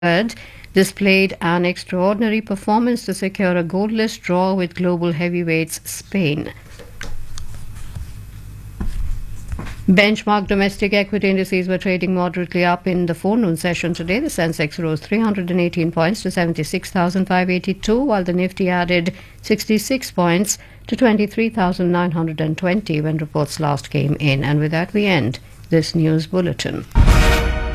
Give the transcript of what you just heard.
displayed an extraordinary performance to secure a goalless draw with global heavyweights Spain. Benchmark domestic equity indices were trading moderately up in the forenoon session today. The Sensex rose 318 points to 76,582, while the Nifty added 66 points to 23,920 when reports last came in. And with that, we end this news bulletin.